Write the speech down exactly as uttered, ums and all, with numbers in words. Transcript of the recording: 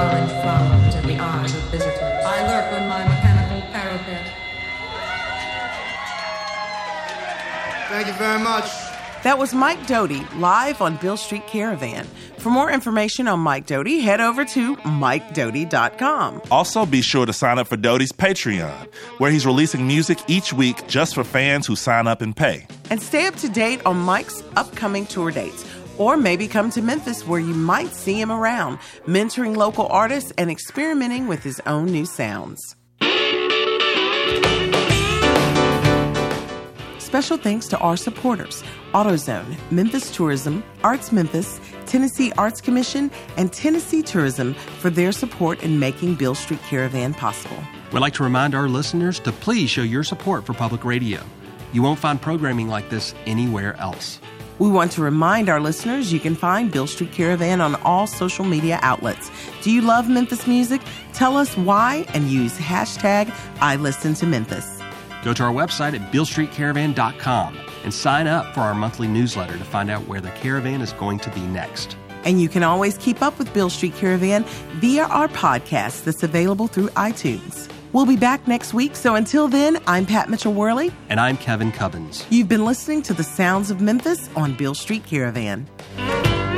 orange frowns in the eyes of visitors. I lurk on my mechanical parapet. Thank you very much. That was Mike Doughty, live on Beale Street Caravan. For more information on Mike Doughty, head over to mike doughty dot com. Also, be sure to sign up for Doughty's Patreon, where he's releasing music each week just for fans who sign up and pay. And stay up to date on Mike's upcoming tour dates. Or maybe come to Memphis, where you might see him around, mentoring local artists and experimenting with his own new sounds. Special thanks to our supporters, AutoZone, Memphis Tourism, Arts Memphis, Tennessee Arts Commission, and Tennessee Tourism for their support in making Beale Street Caravan possible. We'd like to remind our listeners to please show your support for public radio. You won't find programming like this anywhere else. We want to remind our listeners you can find Beale Street Caravan on all social media outlets. Do you love Memphis music? Tell us why and use hashtag I Listen to Memphis. Go to our website at beale street caravan dot com and sign up for our monthly newsletter to find out where the caravan is going to be next. And you can always keep up with Beale Street Caravan via our podcast that's available through iTunes. We'll be back next week, so until then, I'm Pat Mitchell-Worley. And I'm Kevin Cubbins. You've been listening to the sounds of Memphis on Beale Street Caravan.